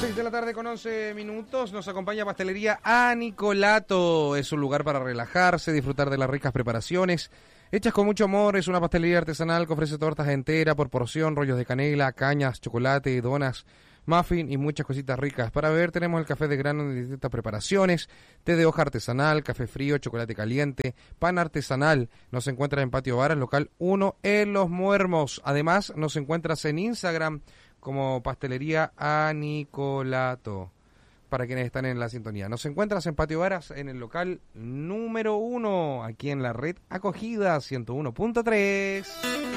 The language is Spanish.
6 de la tarde con 11 minutos, nos acompaña Pastelería Anicolato. Es un lugar para relajarse, disfrutar de las ricas preparaciones hechas con mucho amor. Es una pastelería artesanal que ofrece tortas enteras por porción, rollos de canela, cañas, chocolate, donas, muffin y muchas cositas ricas. Para beber tenemos el café de grano de distintas preparaciones, té de hoja artesanal, café frío, chocolate caliente, pan artesanal. Nos encuentras en Patio Varas, local 1 en Los Muermos. Además nos encuentras en Instagram como Pastelería Anicolato, para quienes están en la sintonía. Nos encuentras en Patio Varas, en el local número 1, aquí en la red Acogida 101.3.